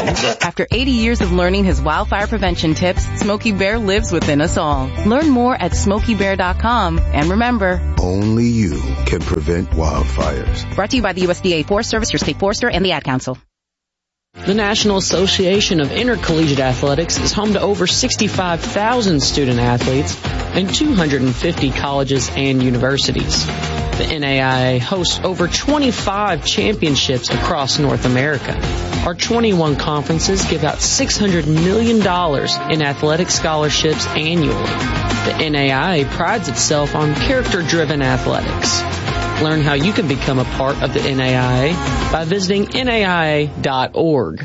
After 80 years of learning his wildfire prevention tips, Smokey Bear lives within us all. Learn more at SmokeyBear.com. And remember, only you can prevent wildfires. Brought to you by the USDA Forest Service, your state forester, and the Ad Council. The National Association of Intercollegiate Athletics is home to over 65,000 student athletes and 250 colleges and universities. The NAIA hosts over 25 championships across North America. Our 21 conferences give out $600 million in athletic scholarships annually. The NAIA prides itself on character-driven athletics. Learn how you can become a part of the NAIA by visiting NAIA.org.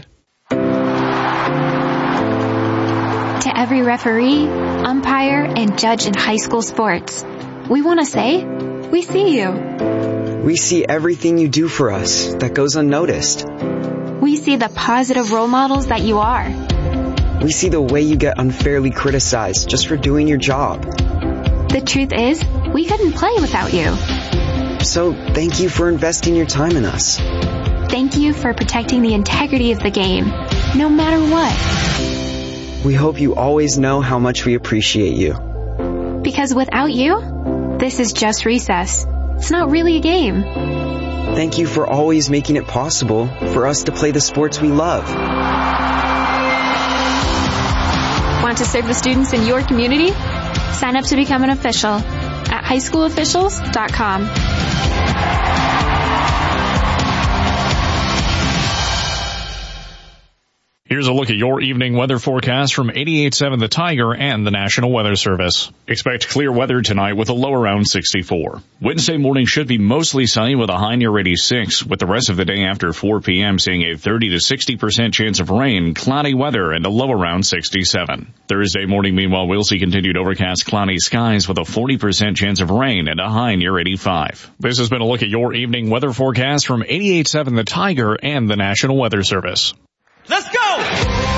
To every referee, umpire, and judge in high school sports, we want to say, we see you. We see everything you do for us that goes unnoticed. We see the positive role models that you are. We see the way you get unfairly criticized just for doing your job. The truth is, we couldn't play without you. So thank you for investing your time in us. Thank you for protecting the integrity of the game, no matter what. We hope you always know how much we appreciate you. Because without you, this is just recess. It's not really a game. Thank you for always making it possible for us to play the sports we love. Want to serve the students in your community? Sign up to become an official at highschoolofficials.com. Here's a look at your evening weather forecast from 88.7 The Tiger and the National Weather Service. Expect clear weather tonight with a low around 64. Wednesday morning should be mostly sunny with a high near 86, with the rest of the day after 4 p.m. seeing a 30 to 60% chance of rain, cloudy weather, and a low around 67. Thursday morning, meanwhile, we'll see continued overcast cloudy skies with a 40% chance of rain and a high near 85. This has been a look at your evening weather forecast from 88.7 The Tiger and the National Weather Service. Let's go!